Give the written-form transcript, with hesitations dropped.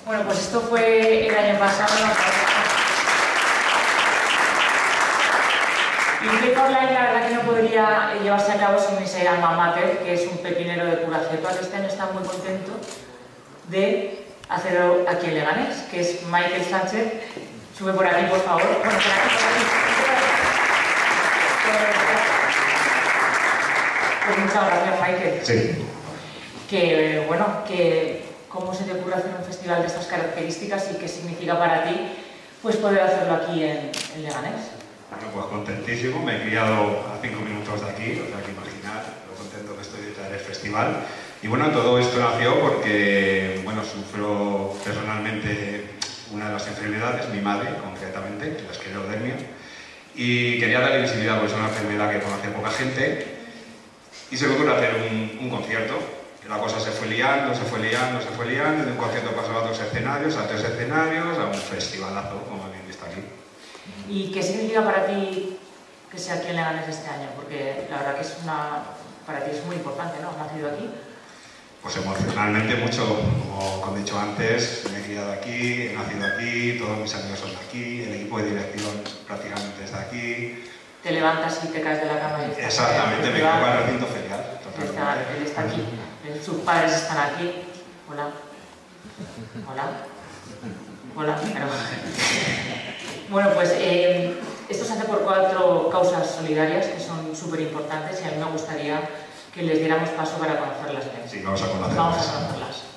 Bueno, pues esto fue el año pasado. Y Flip Online, la verdad que no podría llevarse a cabo sin ese alma mater, que es un pepinero de pura cepa, que este año está muy contento de hacerlo aquí en Leganés, que es Michael Sánchez. Sube por aquí, por favor. Bueno, por aquí, por aquí. Pues muchas gracias, Michael. Sí. Que, bueno, ¿cómo se te ocurre hacer un festival de estas características y qué significa para ti pues poder hacerlo aquí en Leganés? Bueno, pues contentísimo, me he criado a 5 minutos de aquí, o sea que imaginar lo contento que estoy de traer el festival. Y bueno, todo esto nació porque, bueno, sufro personalmente una de las enfermedades, mi madre concretamente, la esclerodermia, y quería darle visibilidad porque es una enfermedad que conoce poca gente, y se me ocurrió hacer un concierto. La cosa se fue liando, se fue liando, se fue liando, de un concierto pasó a 2 escenarios, a 3 escenarios, a un festivalazo, como habéis visto aquí. ¿Y qué significa para ti que sea aquí en Leganés este año? Porque la verdad que para ti es muy importante, ¿no? ¿Has nacido aquí? Pues emocionalmente mucho, como he dicho antes, me he criado aquí, he nacido aquí, todos mis amigos son de aquí, el equipo de dirección prácticamente es de aquí. Te levantas y te caes de la cama y estás. Exactamente, me quedo para el recinto ferial. Él está aquí, sus padres están aquí. Hola. Hola. Hola. Pero... Bueno, pues esto se hace por 4 causas solidarias que son súper importantes y a mí me gustaría que les diéramos paso para conocerlas bien. Sí, vamos a conocerlas. Vamos a conocerlas.